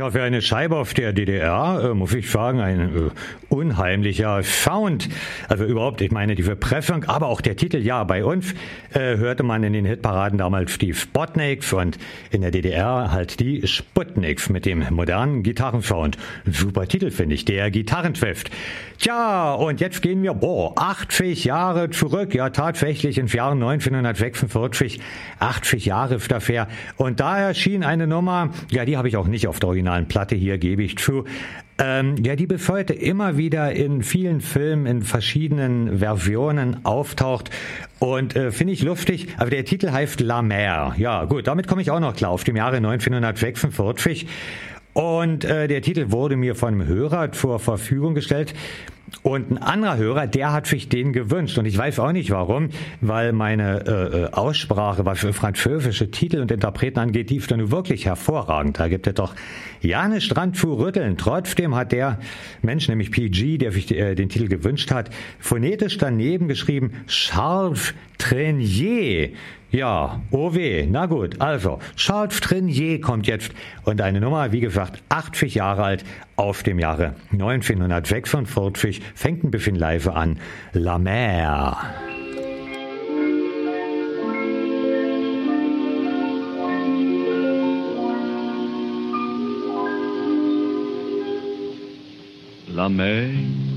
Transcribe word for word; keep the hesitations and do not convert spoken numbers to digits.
Tja, für eine Scheibe auf der D D R, äh, muss ich sagen, ein äh, unheimlicher Sound. Also überhaupt, ich meine, die Verpressung, aber auch der Titel, ja, bei uns äh, hörte man in den Hitparaden damals die Spotniks und in der D D R halt die Sputniks mit dem modernen Gitarrensound. Super Titel, finde ich, der Gitarrentwift. Tja, und jetzt gehen wir, boah, achtzig Jahre zurück, ja, tatsächlich ins Jahr neunzehnhundertsechsundvierzig, achtzig Jahre ist das her. Und da erschien eine Nummer, ja, die habe ich auch nicht auf der originalen Platte hier, gebe ich zu. Ähm, ja, die bis heute immer wieder in vielen Filmen in verschiedenen Versionen auftaucht und äh, finde ich lustig. Aber der Titel heißt La Mer. Ja, gut, damit komme ich auch noch klar, auf dem Jahre neunzehnhundertsechsundvierzig. Und äh, der Titel wurde mir von einem Hörer zur Verfügung gestellt. Und ein anderer Hörer, der hat sich den gewünscht. Und ich weiß auch nicht warum, weil meine äh, Aussprache, was für französische Titel und Interpreten angeht, die ist dann wirklich hervorragend. Da gibt es doch ja nicht dran zu rütteln. Trotzdem hat der Mensch, nämlich P G, der sich äh, den Titel gewünscht hat, phonetisch daneben geschrieben Charles Trenet. Ja, oh weh, na gut, also Charles Trenet kommt jetzt und eine Nummer, wie gesagt, achtzig Jahre alt, auf dem Jahre neunzehnhundertsechsundvierzig, fängt ein bisschen leise an, La Mer. La mer